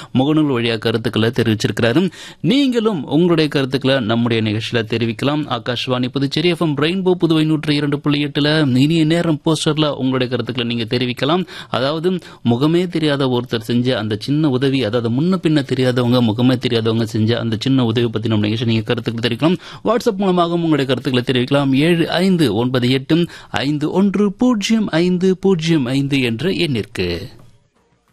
முகநூல் வழியாக கருத்துக்களை தெரிவிச்சிருக்கிறாரு. நீங்களும் உங்களுடைய கருத்துக்களை நம்முடைய நிகழ்ச்சியில தெரிவிக்கலாம். ஆகாஷ்வாணி புதுச்சேரி FM ரெயின்போ புதுவை 102.8 இனிய நேரம் போஸ்டர்ல உங்களுடைய கருத்துக்களை நீங்க தெரிவிக்கலாம். அதாவது முகமே தெரியாத ஒருத்தர் செஞ்ச அந்த சின்ன உதவி, அதாவது முன்ன பின்ன தெரியாதவங்க, முகமே தெரியாதவங்க செஞ்ச அந்த சின்ன உதவி பத்தி நம்ம நிகழ்ச்சி நீங்க கருத்துக்களை தெரிவிக்கலாம். வாட்ஸ்அப் மூலமாக உங்களுடைய கருத்துக்களை தெரிவிக்கலாம். 7598510505 என்ற எண்ணிற்கு.